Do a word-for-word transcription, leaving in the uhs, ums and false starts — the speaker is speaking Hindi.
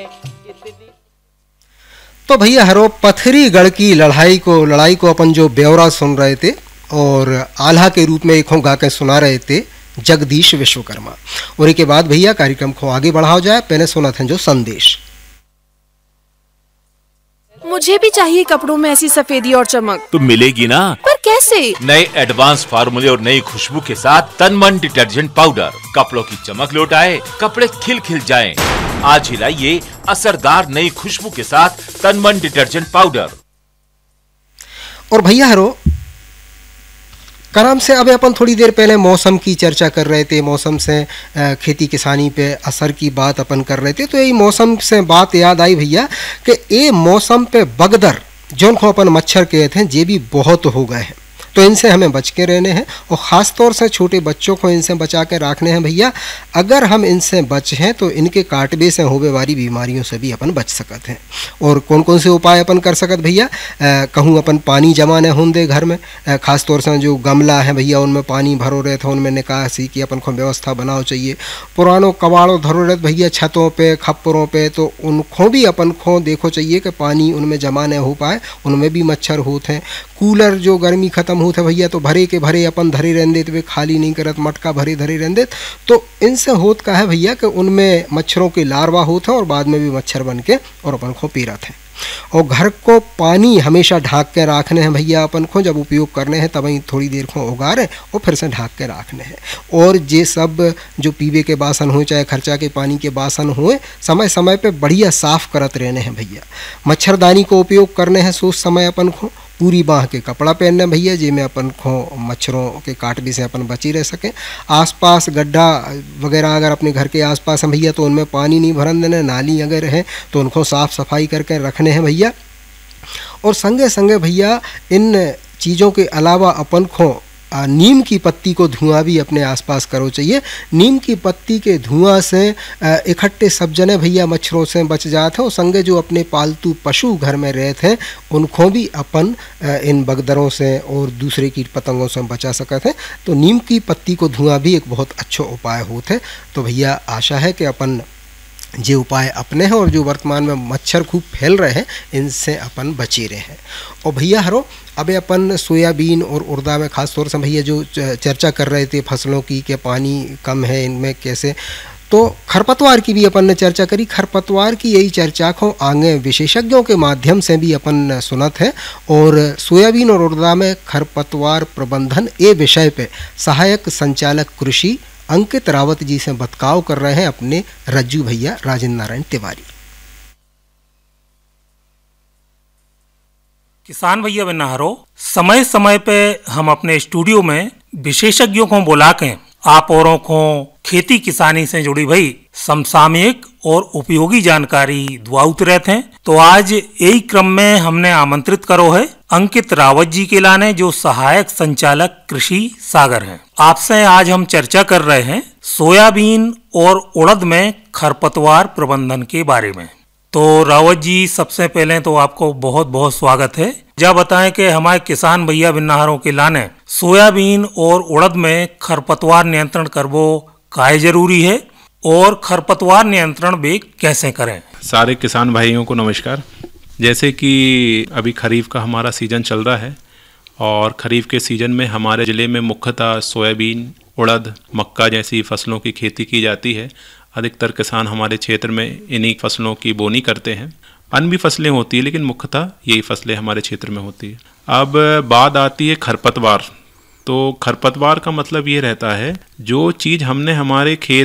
तो भैया हरो पथरीगढ़ की लड़ाई को लड़ाई को अपन जो ब्यौरा सुन रहे थे और आल्हा के रूप में एक गा के सुना रहे थे जगदीश विश्वकर्मा। और इसके बाद भैया कार्यक्रम को आगे बढ़ाओ जाए, पहले सुना था जो संदेश। मुझे भी चाहिए कपड़ों में ऐसी सफेदी और चमक। तो मिलेगी ना, पर कैसे? नए एडवांस फार्मूले और नई खुशबू के साथ तनमन डिटर्जेंट पाउडर कपड़ों की चमक लौटाए, कपड़े खिल खिल जाएं। आज ही लाइए असरदार नई खुशबू के साथ तनमन डिटर्जेंट पाउडर। और भैया हरो कराम से अब अपन थोड़ी देर पहले मौसम की चर्चा कर रहे थे, मौसम से खेती किसानी पे असर की बात अपन कर रहे थे। तो यही मौसम से बात याद आई भैया कि ये मौसम पे बगदर जोन को अपन मच्छर कहते हैं ये भी बहुत हो गए हैं, तो इनसे हमें बच के रहने हैं और ख़ास तौर से छोटे बच्चों को इनसे बचा के रखने हैं भैया। अगर हम इनसे बच हैं तो इनके काटबे से होने वाली बीमारियों से भी अपन बच सकते हैं। और कौन कौन से उपाय अपन कर सकते भैया? कहूँ अपन पानी जमा न होने दे घर में, ख़ास तौर से जो गमला है भैया उनमें पानी भरो रहे थे, उनमें निकासी की अपन को व्यवस्था बनाओ चाहिए। पुरानों कबाड़ों धरो रहे भैया छतों पर खप्परों पर, तो उनको भी अपन को देखो चाहिए कि पानी उनमें जमा न हो पाए, उनमें भी मच्छर होते हैं। कूलर जो गर्मी ख़त्म होते भैया तो भरे के भरे अपन धरे रहते थे, खाली नहीं करत, मटका भरे धरे रहते, तो इनसे होत का है भैया कि उनमें मच्छरों के लार्वा होते हैं और बाद में भी मच्छर बन के और अपन को पी रहे हैं। और घर को पानी हमेशा ढाँक के रखने हैं भैया अपन को, जब उपयोग करने हैं तब थोड़ी देर को उगारे और फिर से ढाँक के रखने हैं। और ये सब जो पीवे के बासन हो चाहे खर्चा के पानी के बासन हुए समय समय पे बढ़िया साफ करत रहने हैं भैया। मच्छरदानी को उपयोग करने हैं सोच समय अपन को, पूरी बाँह के कपड़ा पहनना भैया जिसमें अपन को मच्छरों के काटने से अपन बची रह सकें। आसपास गड्ढा वगैरह अगर अपने घर के आसपास हैं भैया तो उनमें पानी नहीं भरन देना, नाली अगर है तो उनको साफ़ सफाई करके रखने हैं भैया। और संगे संगे भैया इन चीज़ों के अलावा अपन को नीम की पत्ती को धुआं भी अपने आसपास करो चाहिए। नीम की पत्ती के धुआं से इकट्ठे सब जने भैया मच्छरों से बच जाते हैं। और संगे जो अपने पालतू पशु घर में रहते हैं उनको भी अपन इन बगदरों से और दूसरे कीट पतंगों से बचा सकते हैं। तो नीम की पत्ती को धुआं भी एक बहुत अच्छा उपाय होता है। तो भैया आशा है कि अपन ये उपाय अपने हैं और जो वर्तमान में मच्छर खूब फैल रहे हैं इनसे अपन बचे रहे हैं। और भैया हरो अबे अपन सोयाबीन और उड़दा में ख़ास तौर से भैया जो चर्चा कर रहे थे फसलों की कि पानी कम है इनमें कैसे, तो खरपतवार की भी अपन ने चर्चा करी। खरपतवार की यही चर्चा को आगे विशेषज्ञों के माध्यम से भी अपन सुनत है। और सोयाबीन और उड़दा में खरपतवार प्रबंधन ये विषय पे सहायक संचालक कृषि अंकित रावत जी से बतकाव कर रहे हैं अपने रज्जू भैया राजेंद्र नारायण तिवारी। किसान भैया बिन्नाहरो, समय समय पे हम अपने स्टूडियो में विशेषज्ञों को बुला के आप औरों को खेती किसानी से जुड़ी भई समसामयिक और उपयोगी जानकारी दुआउत रहते हैं। तो आज यही क्रम में हमने आमंत्रित करो है अंकित रावत जी के लाने, जो सहायक संचालक कृषि सागर हैं। आपसे आज हम चर्चा कर रहे हैं सोयाबीन और उड़द में खरपतवार प्रबंधन के बारे में। तो रावत जी, सबसे पहले तो आपको बहुत बहुत स्वागत है। जब बताएं कि हमारे किसान भैया बिन्नाहरों के लाने सोयाबीन और उड़द में खरपतवार नियंत्रण करवो काहे जरूरी है और खरपतवार नियंत्रण भी कैसे करें। सारे किसान भाइयों को नमस्कार। जैसे कि अभी खरीफ का हमारा सीज़न चल रहा है और खरीफ के सीज़न में हमारे ज़िले में मुख्यतः सोयाबीन, उड़द, मक्का जैसी फसलों की खेती की जाती है। अधिकतर किसान हमारे क्षेत्र में इन्हीं फसलों की बोनी करते हैं। अन्य भी फसलें होती है लेकिन मुख्यतः यही फसलें हमारे क्षेत्र में होती है। अब बात आती है खरपतवार। तो खरपतवार का मतलब ये रहता है जो चीज़ हमने हमारे खेत